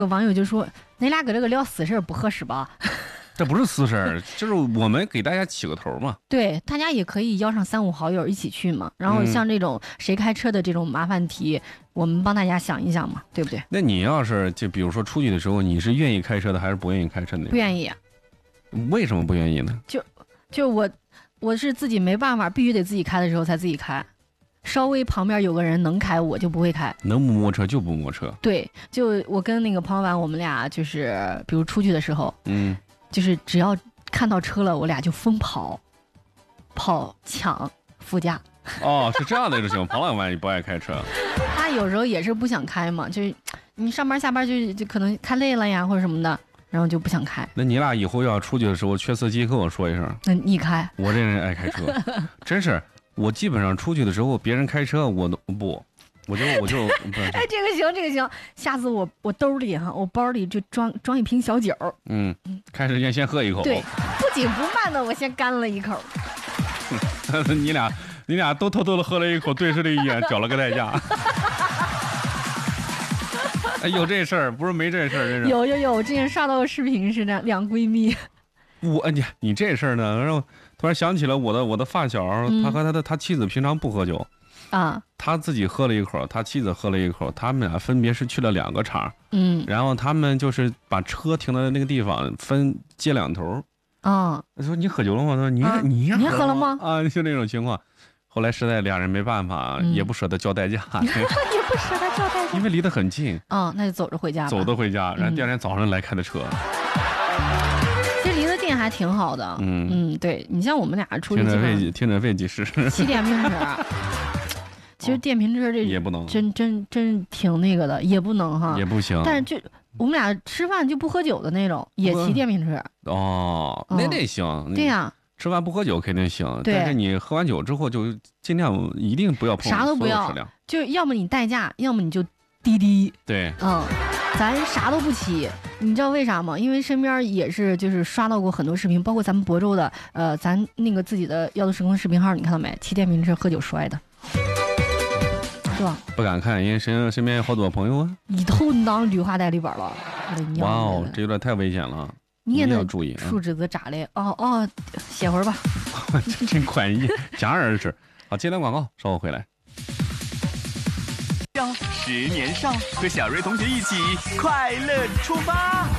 有网友就说：“你俩搁这个聊私事不合适吧？” 这不是私事儿，就是我们给大家起个头嘛。 对，大家也可以邀上3、5好友一起去嘛。然后像这种谁开车的这种麻烦题，我们帮大家想一想嘛，对不对？ 那你要是就比如说出去的时候，你是愿意开车的还是不愿意开车的？ 不愿意。 为什么不愿意呢？ 就我是自己没办法，必须得自己开的时候才自己开。稍微旁边有个人能开，我就不会开。 能不摸车就不摸车。 对，就我跟那个庞老板，我们俩就是比如出去的时候，就是只要看到车了，我俩就疯跑抢副驾。 哦，是这样的一种情况。庞老板也不爱开车， 他有时候也是不想开嘛，就是你上班下班就可能开累了呀或者什么的，然后就不想开。 那你俩以后要出去的时候缺司机跟我说一声。 那你开？ 我这人爱开车，真是。我基本上出去的时候，别人开车我都不，我就不。 哎，这个行，下次我兜里我包里就装一瓶小酒。 开之前先喝一口。 对，不紧不慢的，我先干了一口。 你俩都偷偷的喝了一口，对视了一眼，缴了个代价。哎，有这事儿，不是没这事儿，这是有，我之前刷到个视频是这样，两闺蜜。 你这事儿呢，让我突然想起了我的发小，他和他妻子平常不喝酒啊， 他自己喝了一口，他妻子喝了一口，他们俩分别是去了2个场，然后他们就是把车停的那个地方分街两头。他说你喝酒了吗？他说你也喝了吗？ 啊，就那种情况。后来实在俩人没办法，也不舍得交代价， 也不舍得交代价， 因为离得很近。 那就走着回家吧。 走着回家，然后第2天早上来开的车。 其实离得近还挺好的。对，你像我们俩出去停车费几十。 骑电瓶车，其实电瓶车这也不能， 真挺那个的，也不能哈， 也不行。 但是就我们俩吃饭就不喝酒的那种，也骑电瓶车。 那行。 对呀。 吃饭不喝酒肯定行，但是你喝完酒之后就尽量一定不要碰啥都不要，就要么你代驾，要么你就滴滴。 对， 咱啥都不骑，你知道为啥吗？因为身边也是就是刷到过很多视频，包括咱们亳州的咱那个自己的耀都时空视频号，你看到没？骑电瓶车喝酒摔的，是吧？ 不敢看，因为身边有好多朋友啊， 一头当绿化带里边了。 哇哦，这有点太危险了。 你也要注意， 竖指子咋嘞？歇会儿吧。 真宽义，戛然而止。好，接段广告，稍后回来。 10年少，和小瑞同学一起快乐出发。